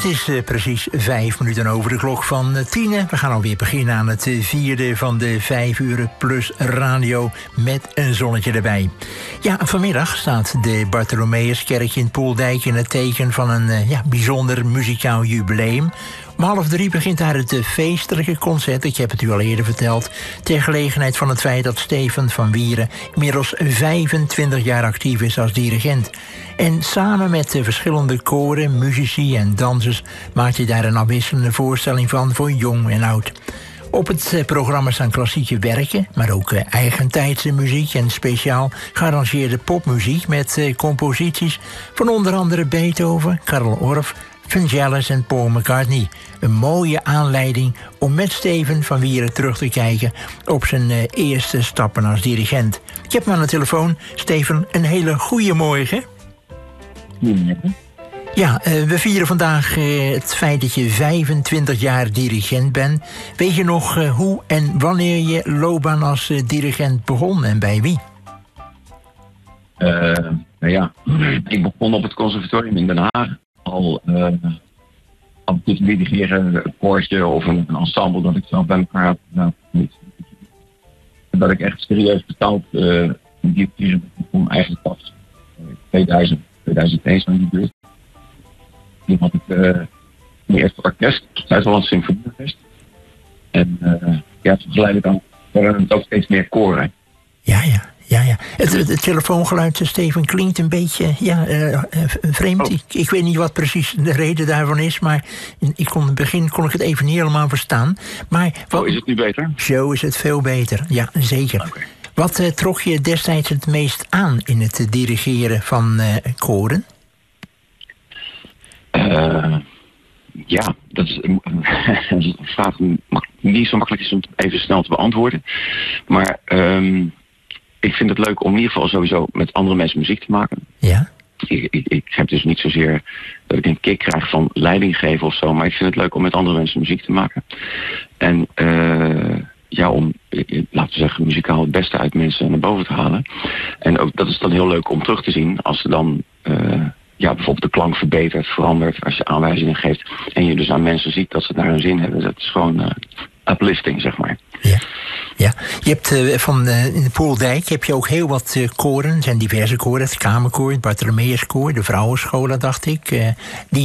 Het is precies 5 minuten over de klok van 10. We gaan alweer beginnen aan het vierde van de 5 uur plus radio met een zonnetje erbij. Ja, vanmiddag staat de Bartholomeuskerk in Poeldijk in het teken van een bijzonder muzikaal jubileum. Om 2:30 begint daar het feestelijke concert, ik heb het u al eerder verteld, ter gelegenheid van het feit dat Steven van Wieren inmiddels 25 jaar actief is als dirigent. En samen met de verschillende koren, muzici en dansers maakt hij daar een afwisselende voorstelling van voor jong en oud. Op het programma staan klassieke werken, maar ook eigentijdse muziek en speciaal gearrangeerde popmuziek met composities van onder andere Beethoven, Karl Orff, Vangelis en Paul McCartney. Een mooie aanleiding om met Steven van Wieren terug te kijken op zijn eerste stappen als dirigent. Ik heb hem aan de telefoon. Steven, een hele goede morgen. Goedemorgen. Ja, we vieren vandaag het feit dat je 25 jaar dirigent bent. Weet je nog hoe en wanneer je loopbaan als dirigent begon en bij wie? Ik begon op het conservatorium in Den Haag. Al af en toe te dirigeren, een koortje of een ensemble dat ik zelf bij elkaar had gedaan. Dat ik echt serieus betaald dirigeren begon eigenlijk pas 2001 zo'n die buurt. Toen had ik mijn eerste orkest, Zuid-Holland Symfonieorkest. En geleidelijk aan waren het ook steeds meer koren. Ja. Het telefoongeluid, Steven, klinkt een beetje vreemd. Oh. Ik weet niet wat precies de reden daarvan is, maar in het begin kon ik het even niet helemaal verstaan. Maar Is het nu beter? Zo is het veel beter, ja, zeker. Okay. Wat trok je destijds het meest aan in het dirigeren van koren? Dat is een vraag die niet zo makkelijk is om even snel te beantwoorden. Maar ik vind het leuk om in ieder geval sowieso met andere mensen muziek te maken. Ja. Ik heb dus niet zozeer dat ik een kick krijg van leiding geven of zo, maar ik vind het leuk om met andere mensen muziek te maken. En om, laten we zeggen, muzikaal het beste uit mensen naar boven te halen. En ook dat is dan heel leuk om terug te zien als ze dan bijvoorbeeld de klank verbetert, verandert, als je aanwijzingen geeft. En je dus aan mensen ziet dat ze daar hun zin hebben. Dat is gewoon uplifting, zeg maar. Ja. Je hebt in de Poeldijk heb je ook heel wat koren. Er zijn diverse koren, het Kamerkoor, het Bartholomeüskoor, de vrouwenscholen, dacht ik. Die